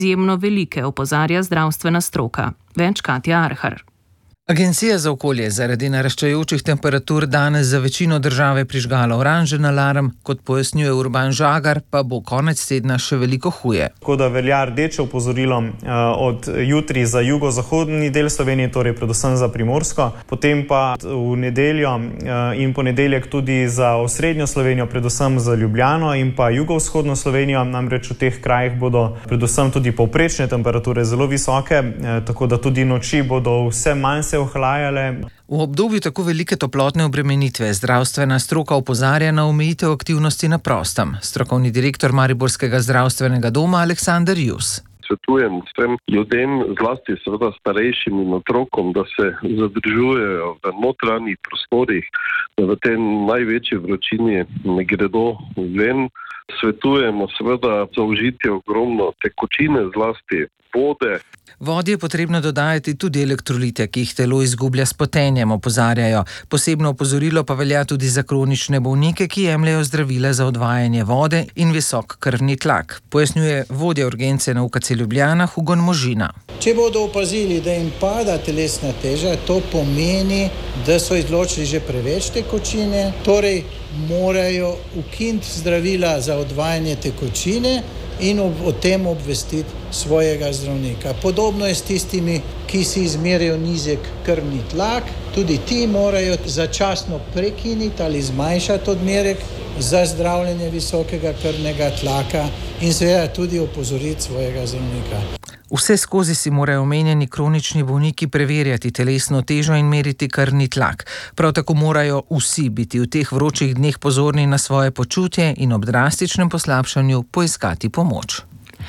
izjemno velike, opozarja zdravstvena stroka. Več Katja Arhar. Agencija za okolje zaradi naraščajočih temperatur danes za večino države prižgala oranžen alarm, kot pojasnjuje Urban Žagar, pa bo konec tedna še veliko huje. Tako da velja rdeče opozorilo od jutri za jugozahodni del Slovenije, torej predvsem za Primorsko, potem pa v nedeljo in ponedeljek tudi za osrednjo Slovenijo, predvsem za Ljubljano in pa jugovzhodno Slovenijo, namreč v teh krajih bodo predvsem tudi povprečne temperature zelo visoke, tako da tudi noči bodo vse manj se ohlajale. V obdobju tako velike toplotne obremenitve zdravstvena stroka opozarja na omejitev aktivnosti na prostem. Strokovni direktor Mariborskega zdravstvenega doma Aleksander Jus. Svetujem vsem ljudem, zlasti seveda starejšim in otrokom, da se zadržujejo v notranjih prostorih, da v tej največji vročini ne gredo ven. Svetujemo seveda zaužitje ogromno tekočine, zlasti vode. Vodi je potrebno dodajati tudi elektrolite, ki jih telo izgublja s potenjem, opozarjajo. Posebno opozorilo pa velja tudi za kronične bolnike, ki jemljejo zdravila za odvajanje vode in visok krvni tlak. Pojasnjuje vodja urgence na UKC Ljubljana Hugon Možina. Če bodo opazili, da jim pada telesna teža, to pomeni, da so izločili že preveč tekočine, torej morajo ukiniti zdravila za odvajanje tekočine in o tem obvestiti svojega zdravnika. Podobno je s tistimi, ki si izmerijo nizek krvni tlak, tudi ti morajo začasno prekiniti ali zmanjšati odmerek za zdravljenje visokega krvnega tlaka in seveda tudi opozoriti svojega zdravnika. Vse skozi si morajo omenjeni kronični bolniki preverjati telesno težo in meriti krvni tlak. Prav tako morajo vsi biti v teh vročih dneh pozorni na svoje počutje in ob drastičnem poslabšanju poiskati pomoč.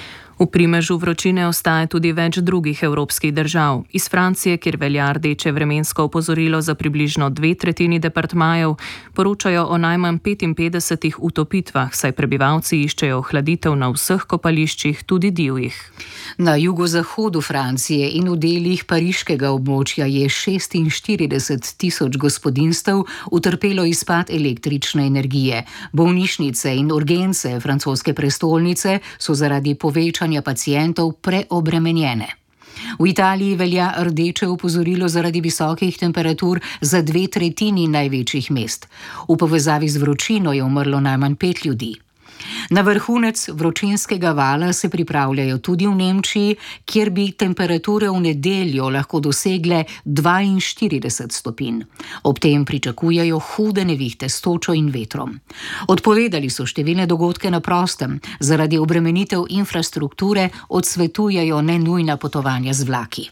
V primežu vročine ostaja tudi več drugih evropskih držav. Iz Francije, kjer velja rdeče vremensko opozorilo za približno 2/3 departmajev, poročajo o najmanj 55 utopitvah, saj prebivalci iščejo ohladitev na vseh kopališčih, tudi divjih. Na jugozahodu Francije in v delih pariškega območja je 46 tisoč gospodinjstev utrpelo izpad električne energije. Bolnišnice in urgence francoske prestolnice so zaradi povečanja pacientov preobremenjene. V Italiji velja rdeče opozorilo zaradi visokih temperatur za 2/3 največjih mest. V povezavi z vročino je umrlo najmanj 5 ljudi. Na vrhunec vročinskega vala se pripravljajo tudi v Nemčiji, kjer bi temperature v nedeljo lahko dosegle 42 stopinj. Ob tem pričakujejo hude nevihte s točo in vetrom. Odpovedali so številne dogodke na prostem, zaradi obremenitev infrastrukture odsvetujejo nenujna potovanja z vlaki.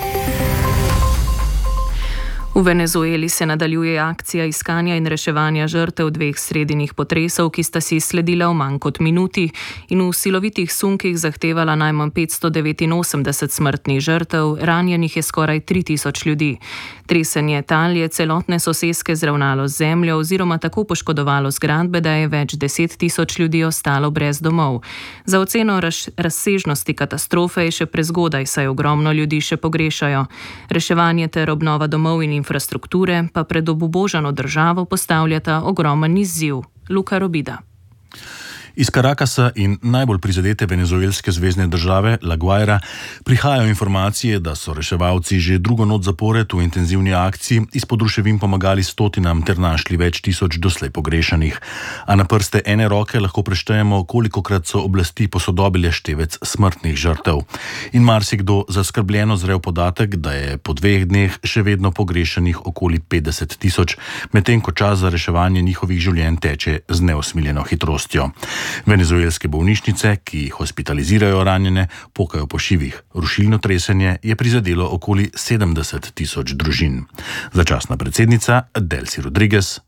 V Venezueli se nadaljuje akcija iskanja in reševanja žrtev dveh sredinih potresov, ki sta si sledila v manj kot minuti in v silovitih sunkih zahtevala najmanj 589 smrtnih žrtev, ranjenih je skoraj 3000 ljudi. Tresenje tal je celotne soseske zravnalo z zemljo oziroma tako poškodovalo zgradbe, da je več 10 000 ljudi ostalo brez domov. Za oceno razsežnosti katastrofe je še prezgodaj, saj ogromno ljudi še pogrešajo. Reševanje ter obnova domov in infrastrukture pa pred obubožano državo postavljata ogromen izziv. Luka Robida. Iz Carakasa in najbolj prizadete venezuelske zvezne države, La Guaira, prihajajo informacije, da so reševalci že drugo noč zapored v intenzivni akciji izpod ruševin pomagali stotinam ter našli več tisoč doslej pogrešanih. A na prste ene roke lahko preštejemo, kolikokrat so oblasti posodobile števec smrtnih žrtev. In marsikdo zaskrbljeno zrel podatek, da je po 2 dneh še vedno pogrešanih okoli 50 000, medtem ko čas za reševanje njihovih življenj teče z neusmiljeno hitrostjo. Venezuelske bolnišnice, ki hospitalizirajo ranjene, pokajo po šivih. Rušilno tresenje je prizadelo okoli 70 000 družin. Začasna predsednica Delcy Rodriguez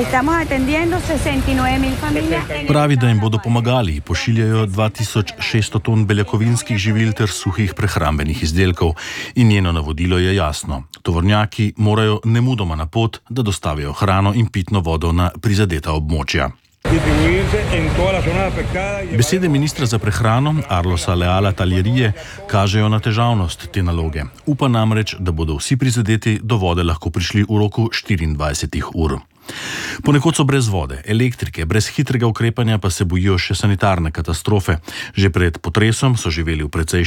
pravi, da jim bodo pomagali. Pošiljajo 2600 ton beljakovinskih živil ter suhih prehrambenih izdelkov. In njeno navodilo je jasno. Tovornjaki morajo nemudoma na pot, da dostavijo hrano in pitno vodo na prizadeta območja. Besede ministra za prehrano Arlosa Leala Talierije kažejo na težavnost te naloge. Upa namreč, da bodo vsi prizadeti do vode lahko prišli v roku 24 ur. Ponekod so brez vode, elektrike, brez hitrega ukrepanja pa se bojijo še sanitarne katastrofe. Že pred potresom so živeli v precej